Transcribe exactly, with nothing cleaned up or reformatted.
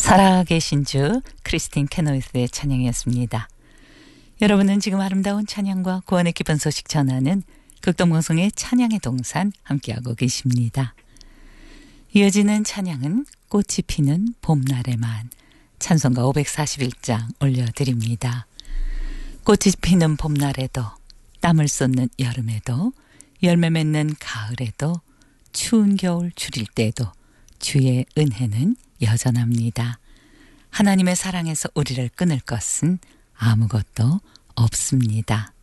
살아계신 주 크리스틴 케노이스의 찬양이었습니다. 여러분은 지금 아름다운 찬양과 구원의 기쁜 소식 전하는 극동방송의 찬양의 동산 함께하고 계십니다. 이어지는 찬양은 꽃이 피는 봄날에만 찬송가 오백사십일 장 올려드립니다. 꽃이 피는 봄날에도 땀을 쏟는 여름에도 열매 맺는 가을에도 추운 겨울 줄일 때도 주의 은혜는 여전합니다. 하나님의 사랑에서 우리를 끊을 것은 아무것도 없습니다.